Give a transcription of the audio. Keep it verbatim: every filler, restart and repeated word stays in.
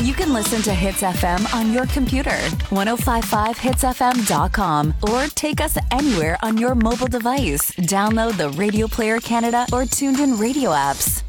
You can listen to Hits F M on your computer, ten fifty-five hits f m dot com, or take us anywhere on your mobile device. Download the Radio Player Canada or TuneIn Radio apps.